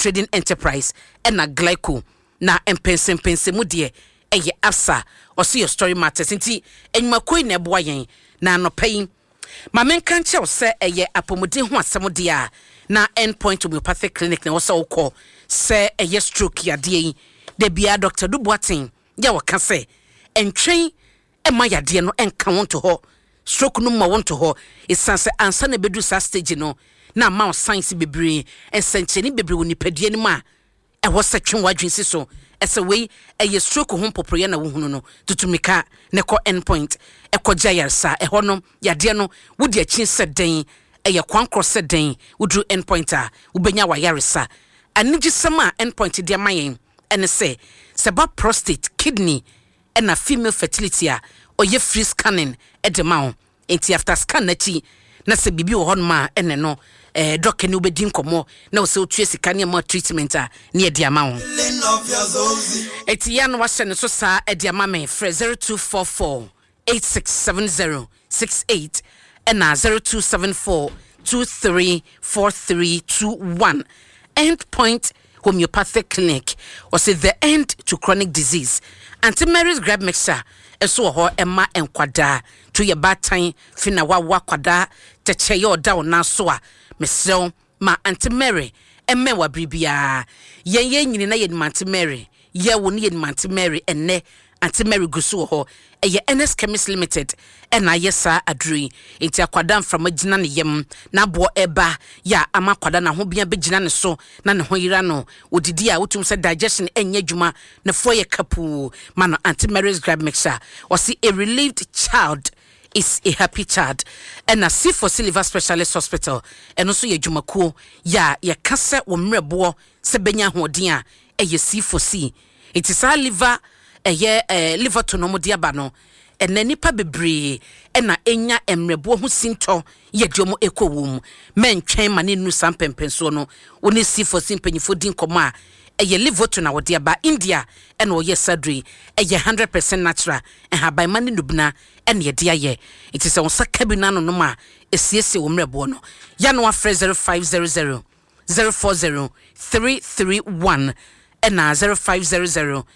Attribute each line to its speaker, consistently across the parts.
Speaker 1: Trading Enterprise ena Glyco na empense mu de eye Absa osi your story matters nti enuma koi na eboa yen na anopai ma menka nche se eye apomode ho asem de a na Endpoint Homeopathic Clinic na wo se wokọ se eye stroke ya de de bia Dr. Duboatin ya waka se entwen ema ya de no enka wonto ho stroke no ma wonto ho isanse ansa na bedu sa stage no na ma science bebre ensencheni bebre woni padua ni ma e wo se twen wadwensi so ese we eye stroke ho poproye na wo hunu no tutumika ne ko Endpoint e ko jayarsa e hono ya de no wodi achi se den eye kwankro se den wudru Endpoint a ubenya wa yaresa anigisema Endpoint de mayen ene se ba prostate kidney ena female fertility a oye free scanning e de ma ho enti after scan na chi na se bibi wo honma ene no doc ni obedi nkomo na o se otue sika ne ma treatment a ne e de ama ho eti ya no wa hye ne so sa e de ama me frɛ 0244 867068 ena 0274 234321 Endpoint Homeopathic Clinic or say the end to chronic disease. Auntie Mary's grab mixture eso ho emma enkwada to your bad time fina wa kwada teche yo down na so a mesel ma Auntie Mary emme wa bribia yen nyini na yen Auntie Mary ye wo ne yen Auntie Mary enne Auntie Mary gusu ho eye NS Chemist Limited ena yesa adri enti akwada from agina ne yem na bo eba ya ama kwada na ho bia begina ne so na ne ho yira no odidi a wotum se digestion enya dwuma na foye kapu mano Auntie Mary's grab mixture or see a relieved child is a happy child and a C4C liver specialist hospital and also ye dwumakuo ya ye kase wo mrebo se benya hoden a eye C4C it is our liver liver to no modia ba no ena nipa bebre ena enya emrebo ho sinto ye diomo ekowum mentwen ma ne nu sampempenso no woni C4C mpanyifo din koma eye liver to na wodia ba India ena oye surgery eye 100% natural and ha by mani nubna ena ye dia ye it is on sakabina no ma esiese wo mrebo no ya no afre 0500 040 331 ena 0500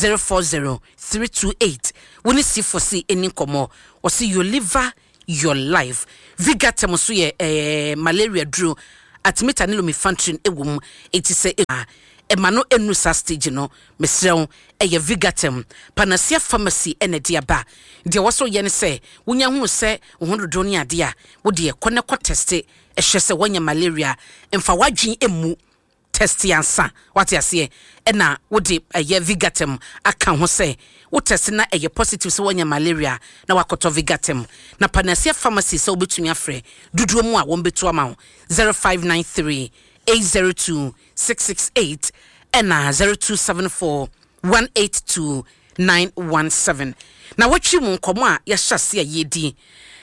Speaker 1: 040-328 when is C4C any komo or see your liver your life Vigatem so ye malaria drew at metanilo me function ewum it is e mano enu sa stage no mesrew eye Vigatem Panacea Pharmacy ene dia ba dia waso ye ne se wonya hu se wo dodo ne ade a wo de kone ko teste ehwe se wonya malaria emfa wadwen emu test yansa what you say ena wodi eye Vigatem aka ho say wo test na eye positive so wonya malaria na wakoto Vigatem na Panacea Pharmacy so obetumi afre duduo mu a won betu ama ho 0593 802 668 ena 0274 182 917 na watchi mu nkomo a ya hyase yedi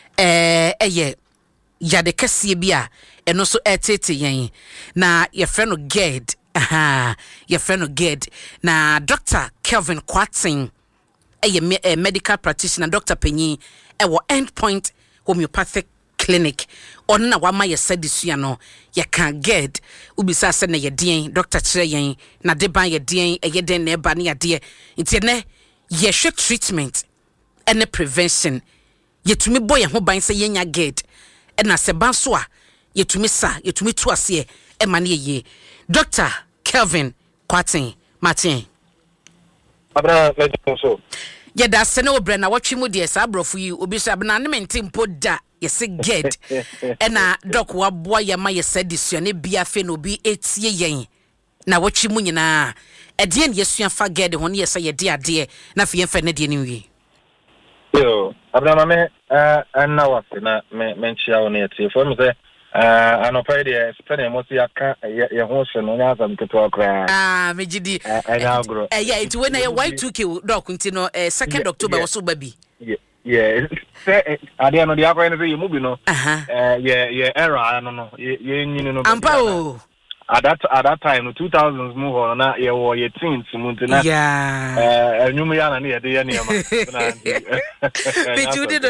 Speaker 1: eye yade kase bia eno so etete yen na your friend Ged your friend Ged na Dr. Kelvin Kwatin medical practitioner Dr. Penyi ewo Endpoint Homeopathic Clinic on na wama ye sedisua no ye kan Ged ubisa se na ye den Dr. Chire yen na de ban ye den ye den na eba na ye de nti ne ye hwe treatment and prevention yetumi boy ho ban se yenya Ged na se ban so a yetumi tu ase e mane ye Dr. Kelvin Kwatin Martin
Speaker 2: abra lejo
Speaker 1: ye da se na obra na watwi mu de sa abrofo yi obi so abna ne mente mpo da ye se Ged na doc wa boa ye ma ye sedisua ne bia fe no bi etie yen na watwi mu nyina e de ne yesua fa Ged ho ne ye se ye de ade na fe ye fa ne de ne wi
Speaker 2: yo abra ma me na wase na me nchia wo ne etie fo me se anopa de spend emosi aka ye ho hwe no nya azam keto akra
Speaker 1: mejidi
Speaker 2: anya agro
Speaker 1: yeah it when I Y2K doc nti no 2nd October was so baby
Speaker 2: yeah say ade no de akwa ne say you mubi no yeah era no ye nyini no
Speaker 1: ampa o
Speaker 2: at that time 2000s move on na ye wo ye teens munti na enyum ya na ne ye de ye ne ma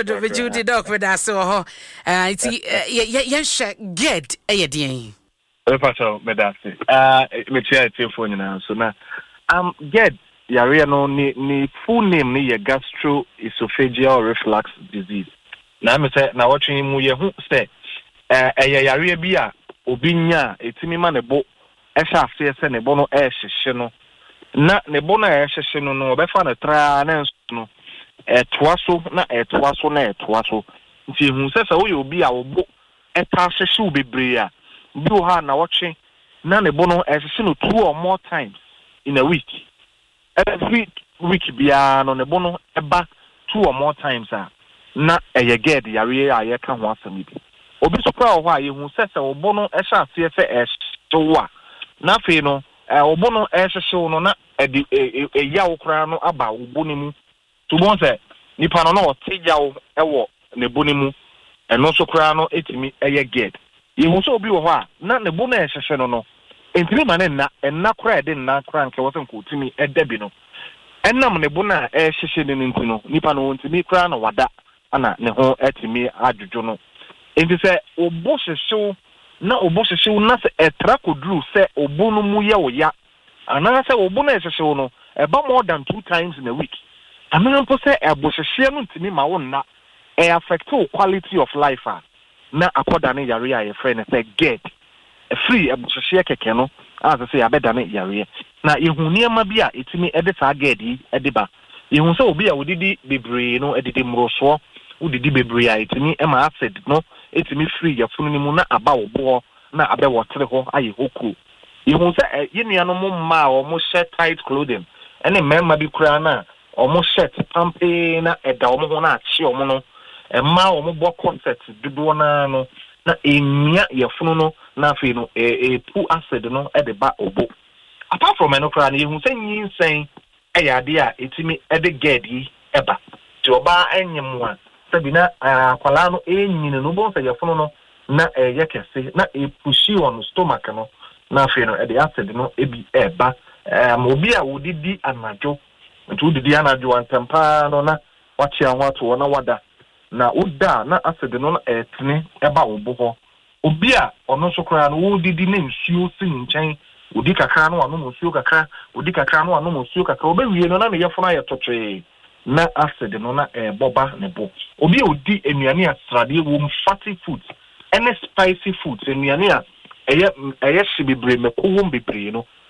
Speaker 1: Bejudi doc with us so ho iti ye Ged eye den
Speaker 2: Pacho medasi. Me tia phone na so na get yare no ni full name ni gastroesophageal reflux disease. Na me say na watching mu ye hu say yare bi a obi nya etimi ma ne bo ehya afi se ne bo no ehhye no na ne bo no ehhye no obefa na tra na no etoaso na etoaso na etoaso nti hu se wo ye obi a obo eta hye bebre a bi o ha na watching na ne bo no ehhye no 2 or more times in a week. Every week bia no ne bo no eba 2 or more times na get yare a ye ka ho asami bi obi sokra ho a ye hu se obo no ehya ase se ehyewa na fe no obo no ehyew no na ya okra no aba obo ni mu to bon se nipa no na otijawo ewo ne bo ni mu eno sokra no etimi get ye hu so obi ho a na ne bo no ehyew no entimi ma na enna kra de na kra nke wo se nkotimi edabi no ennam ne bo na ehyew ne nti no nipa no ntimi kra na wada ana ne ho etimi adwodwo no enti se obo hyehyew na se etra kodru se obo no mu ye oya ana se obo na hyehyew no eba more than 2 times in a week amena mpo se ebo hyehye no ntimi ma wo na affect quality of life na akoda ne yare a ye friend say get free ebo hyehye keke no as say abeda ne yare na ehuni ema bi a etimi ede sa get yi ede ba ehun se obi a wodidi bebre no edidi mroso udidi bebre a etimi ema acid no etimi free ya funu ni mu na aba obo na abe wotre ho aye hoku ihun se yinua no mma o mo shirt tight clothing ene memma bi kura na o mo shirt pampe na eda o mo ho na achi o mo no emma o mo bo corset dudu na no na emia ya funu no na fe no pu acid no e de ba obo apart from eno kura na ihun se nyinsen ade a etimi ede gedi eba ti oba enyem a sabina akwala no enyine no bon se yefunu no na yekese na pushi on stomach no na fe no e acid no ebi eba obi a wodidi anajo nti wodidi anajo antempa no na wachi anwato na wada na uda na acid no na etene eba obo ho obi a ono so kra no wodidi na nsuo si nchen odi kakra no anu nsuo kakra odi kakra no anu nsuo kakra obewie no na me yefunu ayetotwe na acid no na boba ne bo obi odi enuane asrade wo fatty foods any spicy foods enuane a eye hye bebre meko wo bebre no